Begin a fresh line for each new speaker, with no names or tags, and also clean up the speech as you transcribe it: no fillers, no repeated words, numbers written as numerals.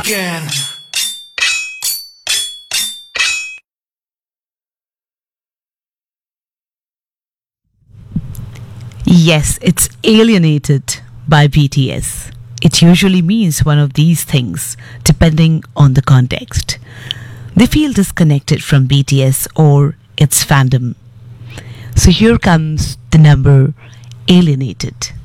again.
Yes, it's alienated by BTS. It usually means one of these things, depending on the context. They feel disconnected from BTS or its fandom. So here comes the number alienated.